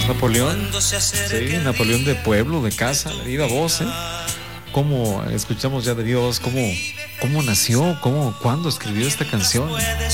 Pues Napoleón, sí, Napoleón de pueblo, de casa, de viva voz, ¿eh? Cómo escuchamos ya de viva voz, cómo nació, cuándo escribió esta canción.